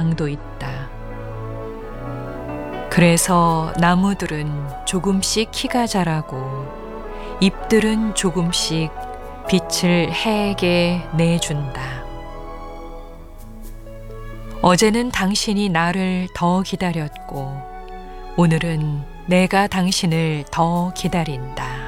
방도 있다. 그래서 나무들은 조금씩 키가 자라고 잎들은 조금씩 빛을 해에게 내준다. 어제는 당신이 나를 더 기다렸고 오늘은 내가 당신을 더 기다린다.